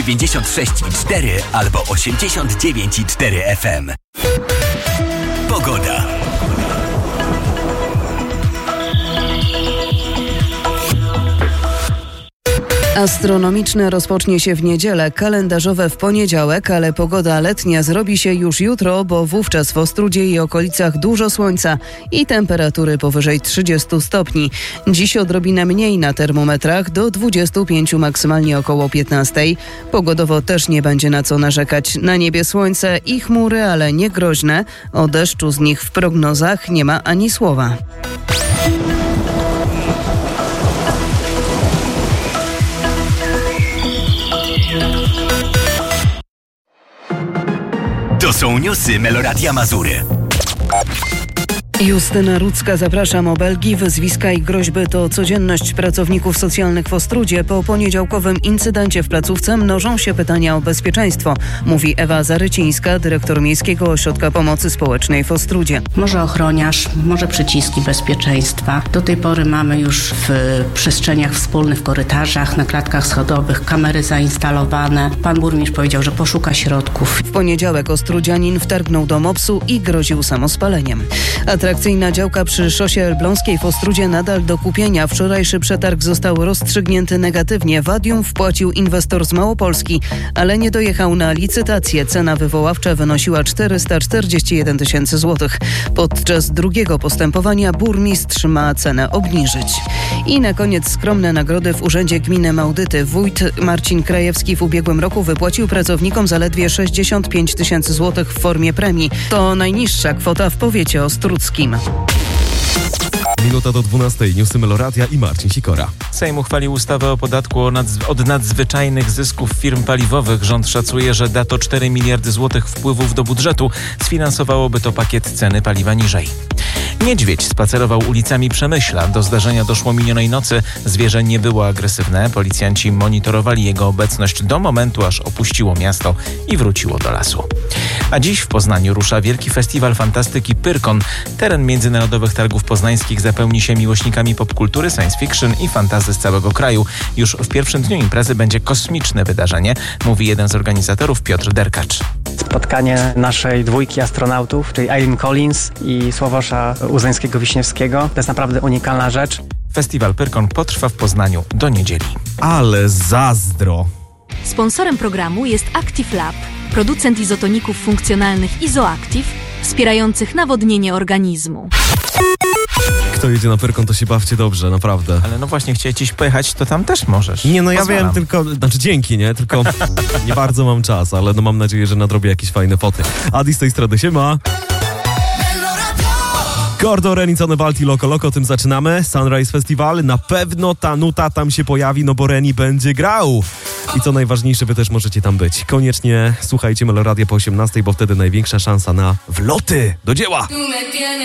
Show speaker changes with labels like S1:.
S1: 96,4 albo 89,4 FM. Pogoda.
S2: Astronomiczne rozpocznie się w niedzielę, kalendarzowe w poniedziałek, ale pogoda letnia zrobi się już jutro, bo wówczas w Ostródzie i okolicach dużo słońca i temperatury powyżej 30 stopni. Dziś odrobinę mniej na termometrach, do 25, maksymalnie około 15. Pogodowo też nie będzie na co narzekać. Na niebie słońce i chmury, ale nie groźne. O deszczu z nich w prognozach nie ma ani słowa.
S1: To są newsy Meloradia Mazury.
S2: Justyna Rudzka, zapraszam. Obelgi, wyzwiska i groźby to codzienność pracowników socjalnych w Ostródzie. Po poniedziałkowym incydencie w placówce mnożą się pytania o bezpieczeństwo, mówi Ewa Zarycińska, dyrektor Miejskiego Ośrodka Pomocy Społecznej w Ostródzie.
S3: Może ochroniarz, może przyciski bezpieczeństwa. Do tej pory mamy już w przestrzeniach wspólnych, w korytarzach, na klatkach schodowych kamery zainstalowane. Pan burmistrz powiedział, że poszuka środków.
S2: W poniedziałek ostródzianin wtargnął do MOPS-u i groził samospaleniem. Atrakcyjna działka przy szosie elbląskiej w Ostródzie nadal do kupienia. Wczorajszy przetarg został rozstrzygnięty negatywnie. Wadium wpłacił inwestor z Małopolski, ale nie dojechał na licytację. Cena wywoławcza wynosiła 441 tysięcy złotych. Podczas drugiego postępowania burmistrz ma cenę obniżyć. I na koniec skromne nagrody w Urzędzie Gminy Małdyty. Wójt Marcin Krajewski w ubiegłym roku wypłacił pracownikom zaledwie 65 tysięcy złotych w formie premii. To najniższa kwota w powiecie ostródzkim.
S4: Minuta do 12. Newsy Meloradia i Marcin Sikora.
S5: Sejm uchwalił ustawę o podatku od nadzwyczajnych zysków firm paliwowych. Rząd szacuje, że da to 4 miliardy złotych wpływów do budżetu. Sfinansowałoby to pakiet ceny paliwa niżej. Niedźwiedź spacerował ulicami Przemyśla. Do zdarzenia doszło minionej nocy. Zwierzę nie było agresywne. Policjanci monitorowali jego obecność do momentu, aż opuściło miasto i wróciło do lasu. A dziś w Poznaniu rusza wielki festiwal fantastyki Pyrkon. Teren Międzynarodowych Targów Poznańskich zapełni się miłośnikami popkultury, science fiction i fantasy z całego kraju. Już w pierwszym dniu imprezy będzie kosmiczne wydarzenie, mówi jeden z organizatorów, Piotr Derkacz.
S6: Spotkanie naszej dwójki astronautów, czyli Eileen Collins i Sławosza Uzeńskiego-Wiśniewskiego. To jest naprawdę unikalna rzecz.
S5: Festiwal Pyrkon potrwa w Poznaniu do niedzieli.
S4: Ale zazdro!
S7: Sponsorem programu jest Active Lab, producent izotoników funkcjonalnych Izoactive, wspierających nawodnienie organizmu.
S4: Kto jedzie na Pyrkon, to się bawcie dobrze, naprawdę.
S5: Ale no właśnie, chciałeś gdzieś pojechać, to tam też możesz.
S4: Nie, no ja
S5: Pozwalam.
S4: wiem, tylko, znaczy dzięki, nie? Tylko nie bardzo mam czas, ale no mam nadzieję, że nadrobię jakieś fajne foty. Adi z tej strony, siema! Gordo, Renicone, Balti, Loco Loco, tym zaczynamy. Sunrise Festival, na pewno ta nuta tam się pojawi, no bo Reni będzie grał. I co najważniejsze, wy też możecie tam być. Koniecznie słuchajcie Meloradia po 18, bo wtedy największa szansa na wloty. Do dzieła!